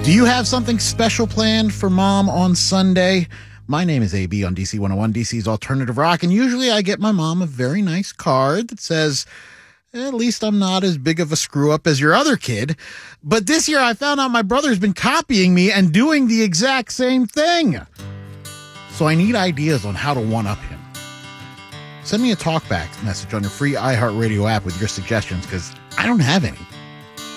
Do you have something special planned for Mom on Sunday? My name is AB on DC 101, DC's Alternative Rock, and usually I get my mom a very nice card that says, at least I'm not as big of a screw-up as your other kid. But this year I found out my brother's been copying me and doing the exact same thing. So I need ideas on how to one-up him. Send me a talkback message on your free iHeartRadio app with your suggestions, because I don't have any.